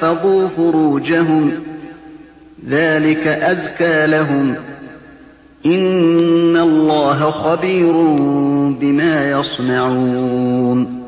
وَيَحْفَظُوا فُرُوجَهُمْ ذَلِكَ أَزْكَىٰ لَهُمْ إِنَّ اللَّهَ خَبِيرٌ بِمَا يَصْنَعُونَ